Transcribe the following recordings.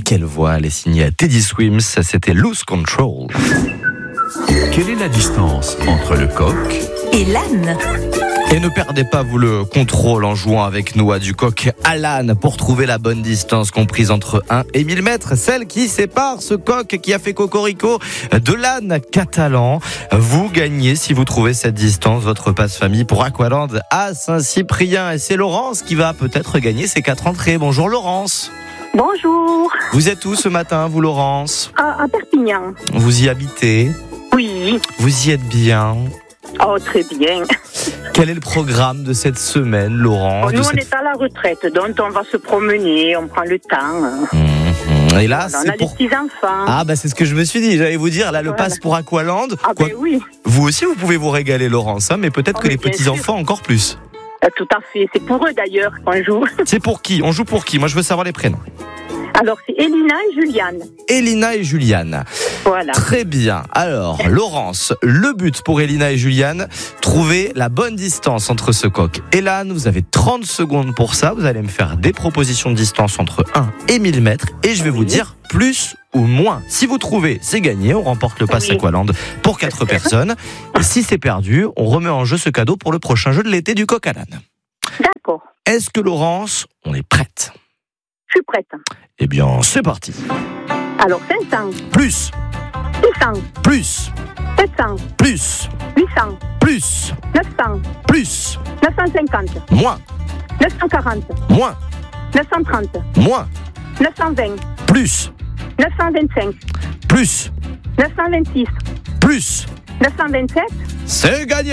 quelle voix, elle est signée Teddy Swims, c'était Lose Control. Quelle est la distance entre le coq et l'âne? Et ne perdez pas, vous, le contrôle en jouant avec nous à du coq à l'âne pour trouver la bonne distance comprise entre 1 et 1000 mètres, celle qui sépare ce coq qui a fait cocorico de l'âne catalan. Vous gagnez, si vous trouvez cette distance, votre passe-famille pour Aqualand à Saint-Cyprien. Et c'est Laurence qui va peut-être gagner ses 4 entrées. Bonjour Laurence. Bonjour. Vous êtes où ce matin, vous Laurence? À Perpignan. Vous y habitez? Oui. Vous y êtes bien? Oh, très bien. Quel est le programme de cette semaine, Laurence? Nous, on est à la retraite, donc on va se promener, on prend le temps. Et là, on a pour... les petits-enfants. Ah, bah c'est ce que je me suis dit. J'allais vous dire, là, le passe pour Aqualand. Ah, ben oui. Vous aussi, vous pouvez vous régaler, Laurence, hein, mais peut-être que les bien petits-enfants encore plus. Tout à fait. C'est pour eux, d'ailleurs, qu'on joue. C'est pour qui? On joue pour qui? Moi, je veux savoir les prénoms. Alors, c'est Elina et Juliane. Elina et Juliane. Voilà. Très bien. Alors, Laurence, le but pour Elina et Juliane, trouver la bonne distance entre ce coq et l'âne. Vous avez 30 secondes pour ça. Vous allez me faire des propositions de distance entre 1 et 1000 mètres. Et je vais vous dire plus ou moins. Si vous trouvez, c'est gagné. On remporte le pass Aqualand pour 4 personnes. Et si c'est perdu, on remet en jeu ce cadeau pour le prochain jeu de l'été du coq à l'âne. D'accord. Est-ce que, Laurence, on est prête? Je suis prête. Eh bien, c'est parti. Alors, 500. Plus. 600. Plus. 700. Plus. 800. Plus. 900. Plus. 950. Moins. 940. Moins. 930. Moins. 920. Plus. 925. Plus. 926. Plus. 927. C'est gagné.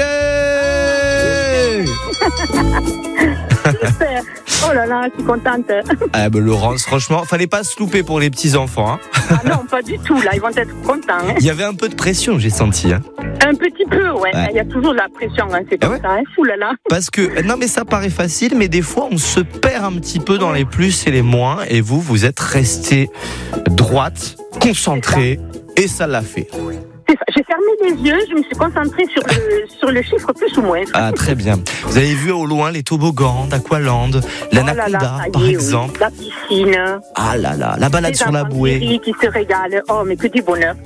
Super. Oh là là, je suis contente. Ah ben Laurence, franchement, fallait pas se louper pour les petits-enfants. Hein. Ah non, pas du tout, là, ils vont être contents. Hein. Il y avait un peu de pression, j'ai senti. Hein. Un petit peu, ouais. Il y a toujours de la pression, hein. C'est comme ça, hein. Fou là là. Parce que, non mais ça paraît facile, mais des fois on se perd un petit peu dans les plus et les moins. Et vous êtes restée droite, concentrée, et ça l'a fait. C'est ça. J'ai fermé les yeux, je me suis concentrée sur le chiffre plus ou moins. Ah, très bien. Vous avez vu au loin les toboggans d'Aqualand, l'anaconda, par exemple. La piscine. Ah là là, la balade sur la bouée. Qui se régale. Oh, mais que du bonheur.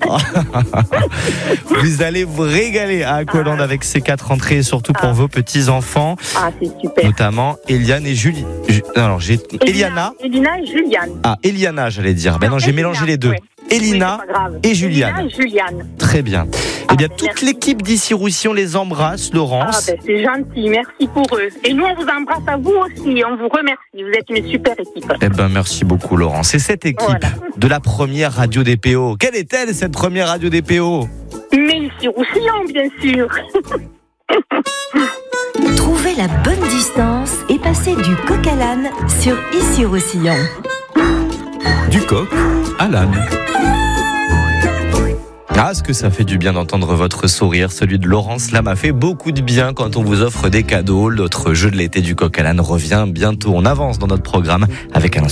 Vous allez vous régaler à Aqualand avec ces 4 entrées, et surtout pour vos petits-enfants. Ah, c'est super. Notamment Eliane et Julie. Alors, j'ai Eliana. Elina et Juliane. Ah, Eliana, j'allais dire. Ben non, j'ai mélangé les deux. Ouais. Elina et Juliane. Elina et Juliane. Très bien. Eh bien, toute l'équipe d'Issy-Roussillon les embrasse, Laurence. Ah, ben, c'est gentil, merci pour eux. Et nous, on vous embrasse à vous aussi, on vous remercie. Vous êtes une super équipe. Eh ben, merci beaucoup, Laurence. Et cette équipe de la première radio DPO, quelle est-elle, cette première radio DPO? Mais Issy-Roussillon, bien sûr. Trouvez la bonne distance et passez du coq à l'âne sur Issy-Roussillon. Du coq à l'âne. Ah, ce que ça fait du bien d'entendre votre sourire. Celui de Laurence là m'a fait beaucoup de bien quand on vous offre des cadeaux. Notre jeu de l'été du coq à l'âne revient bientôt. On avance dans notre programme avec un